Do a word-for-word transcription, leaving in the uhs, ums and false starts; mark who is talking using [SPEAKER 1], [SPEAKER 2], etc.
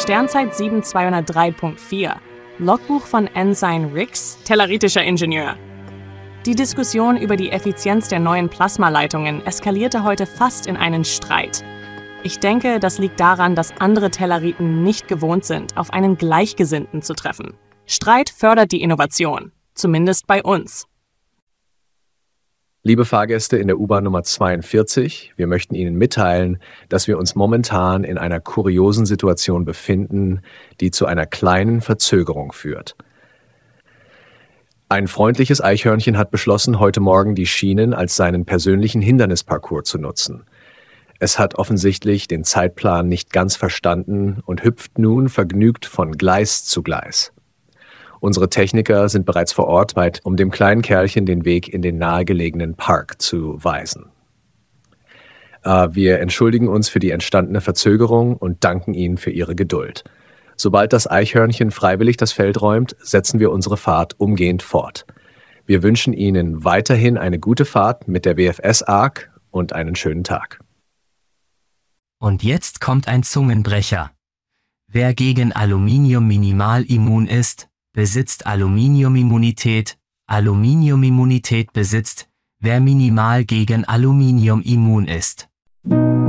[SPEAKER 1] Sternzeit sieben zweihundertdrei Punkt vier. Logbuch von Ensign Rix, tellaritischer Ingenieur. Die Diskussion über die Effizienz der neuen Plasmaleitungen eskalierte heute fast in einen Streit. Ich denke, das liegt daran, dass andere Tellariten nicht gewohnt sind, auf einen Gleichgesinnten zu treffen. Streit fördert die Innovation, zumindest bei uns.
[SPEAKER 2] Liebe Fahrgäste in der U-Bahn Nummer zweiundvierzig, wir möchten Ihnen mitteilen, dass wir uns momentan in einer kuriosen Situation befinden, die zu einer kleinen Verzögerung führt. Ein freundliches Eichhörnchen hat beschlossen, heute Morgen die Schienen als seinen persönlichen Hindernisparcours zu nutzen. Es hat offensichtlich den Zeitplan nicht ganz verstanden und hüpft nun vergnügt von Gleis zu Gleis. Unsere Techniker sind bereits vor Ort, um dem kleinen Kerlchen den Weg in den nahegelegenen Park zu weisen. Wir entschuldigen uns für die entstandene Verzögerung und danken Ihnen für Ihre Geduld. Sobald das Eichhörnchen freiwillig das Feld räumt, setzen wir unsere Fahrt umgehend fort. Wir wünschen Ihnen weiterhin eine gute Fahrt mit der W F S Arc und einen schönen Tag.
[SPEAKER 3] Und jetzt kommt ein Zungenbrecher. Wer gegen Aluminium minimal immun ist, besitzt Aluminiumimmunität. Aluminiumimmunität besitzt, wer minimal gegen Aluminium immun ist.